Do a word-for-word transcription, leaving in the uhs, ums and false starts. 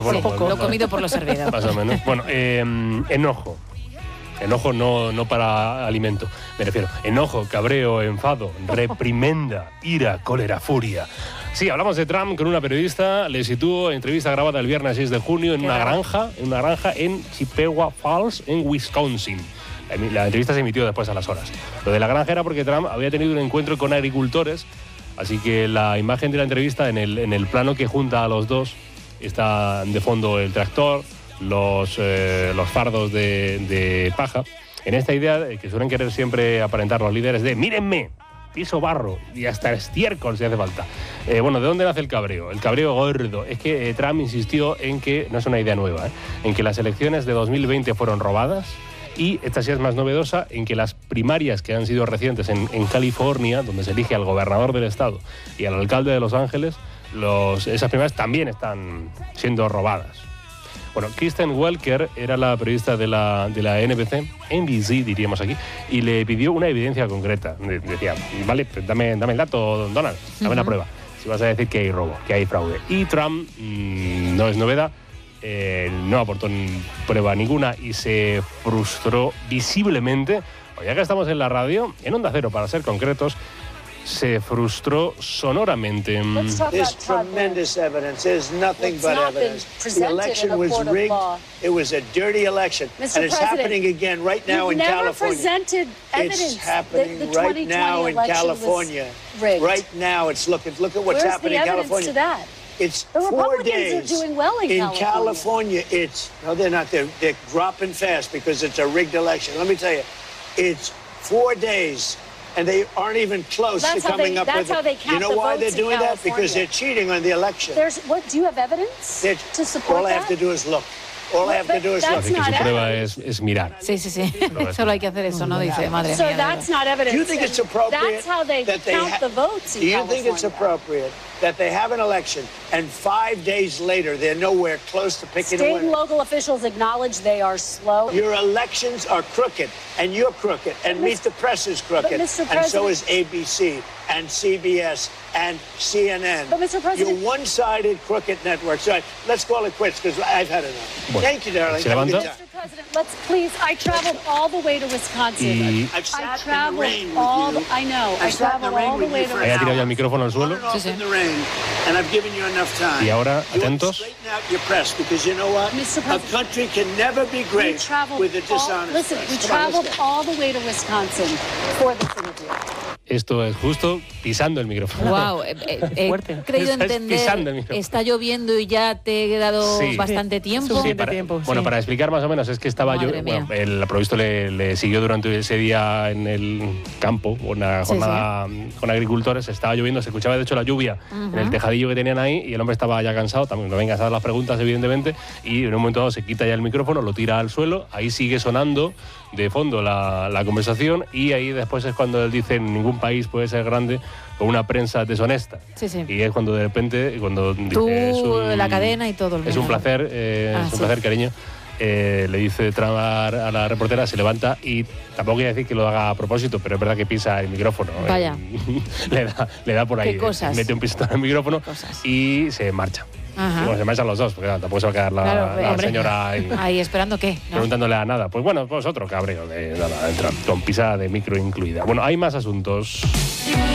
Bueno, Sí, poco. lo comido por lo servido. Más o menos. Bueno, eh, enojo. Enojo no, no para alimento, me refiero. Enojo, cabreo, enfado, reprimenda, ira, cólera, furia. Sí, hablamos de Trump con una periodista, le sitúo, entrevista grabada el viernes seis de junio en una granja, en una granja en Chippewa Falls, en Wisconsin. La entrevista se emitió después a las horas. Lo de la granja era porque Trump había tenido un encuentro con agricultores, así que la imagen de la entrevista en el, en el plano que junta a los dos está de fondo el tractor, los, eh, los fardos de, de paja, en esta idea que suelen querer siempre aparentar los líderes de mírenme, piso barro y hasta estiércol si hace falta. Eh, bueno, ¿de dónde nace el cabreo? El cabreo gordo es que eh, Trump insistió en que, no es una idea nueva, ¿eh? en que las elecciones de dos mil veinte fueron robadas, y esta sí es más novedosa, en que las primarias que han sido recientes en, en California, donde se elige al gobernador del estado y al alcalde de Los Ángeles, los, esas primarias también están siendo robadas. Bueno, Kristen Welker era la periodista de la, de la N B C, N B C diríamos aquí, y le pidió una evidencia concreta. Decía, vale, pues dame, dame el dato, Donald, dame uh-huh. la prueba. Si vas a decir que hay robo, que hay fraude. Y Trump, mmm, no es novedad, eh, no aportó prueba ninguna y se frustró visiblemente. O ya que estamos en la radio, en Onda Cero para ser concretos, se frustró sonoramente. There's tremendous evidence. There's nothing but evidence. The election was rigged. It was a dirty election. And it's happening again right now in California. It's happening right now in California. Right now it's looking, look at what's happening in California. It's four days. In California, it's, no, they're not. They're, they're dropping fast because it's a rigged election. Let me tell you, it's four days. And they aren't even close that's to coming they, up that's with how they it. count You know the why votes they're doing in that? Because they're cheating on the election. There's, what, do you have evidence they're, to support all that? I have to do is look. All I have to do is look. Así que su prueba es, es mirar. Sí, sí, sí. Solo hay que hacer eso, ¿no? Dice, madre so mía. That's not evidence. Do you think it's appropriate That's how they that they count ha- the votes in Do you California. think it's appropriate that they have an election and five days later they're nowhere close to picking State a winner? and local officials acknowledge they are slow. Your elections are crooked, and you're crooked, and Meet the Press is crooked, and so is A B C, and C B S, and C N N. But Mister President, you're one-sided crooked networks. All right, let's call it quits because I've had enough. Bueno, Thank you, darling. ¿se levanta? Mister President, let's please. I traveled all the way to Wisconsin. Y... I've sat I in the traveled rain with all. you. The, I know. I've I sat in the traveled rain all the with way you to for Ahí ha an tirado ya hour. el micrófono al suelo. On and off Sí, sí. in the rain, and I've given you enough time. Y ahora, You want to atentos. straighten out your press because you know what? Mister A President, country can never be we great traveled with a all, dishonest listen, press. we Come on, let's traveled go. all the way to Wisconsin for this interview. Esto es justo pisando el micrófono. Wow, eh, eh, he creído Estás pisando el entender, micrófono. está lloviendo y ya te he dado Sí. bastante tiempo. Sí, para, tiempo, bueno, sí. para explicar más o menos, es que estaba Madre yo, mía. bueno, el provisto le, le siguió durante ese día en el campo, una Sí, jornada con agricultores, estaba lloviendo, se escuchaba de hecho la lluvia Uh-huh. en el tejadillo que tenían ahí y el hombre estaba ya cansado, también no vengan cansadas las preguntas evidentemente, y en un momento dado se quita ya el micrófono, lo tira al suelo, ahí sigue sonando de fondo la, la conversación y ahí después es cuando él dice ningún país puede ser grande con una prensa deshonesta. Sí, sí. Y es cuando de repente, cuando dice, Tú, es un- la cadena y todo el Es un mundo. placer, eh, Ah, es un sí. placer, cariño. Eh, le dice Trump a, a la reportera, se levanta y tampoco quiere decir que lo haga a propósito, pero es verdad que pisa el micrófono. Vaya. Eh, le, da, le da por ahí, Qué cosas. mete un pisotón en el micrófono Cosas. y se marcha. Ajá. Y bueno, se marchan los dos, porque claro, tampoco se va a quedar la, Claro, la hombre. señora ahí, Ahí esperando qué, ¿no? preguntándole a nada. Pues bueno, pues otro cabreo de nada, entra, con pisada de micro incluida. Bueno, hay más asuntos.